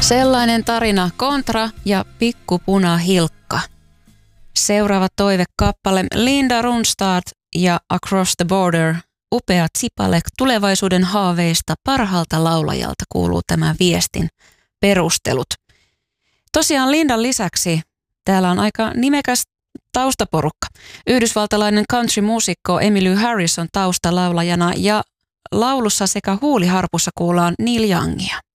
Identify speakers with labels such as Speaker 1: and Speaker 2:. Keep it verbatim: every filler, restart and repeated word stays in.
Speaker 1: Sellainen tarina Kontra ja Pikku Puna Hilkka. Seuraava toivekappale Linda Ronstadt ja Across the Border. Upea tsipale tulevaisuuden haaveista parhaalta laulajalta kuuluu tämä viestin perustelut. Tosiaan Lindan lisäksi täällä on aika nimekäs taustaporukka. Yhdysvaltalainen country-muusikko Emmylou Harris on taustalaulajana ja laulussa sekä huuliharpussa kuullaan Neil Youngia.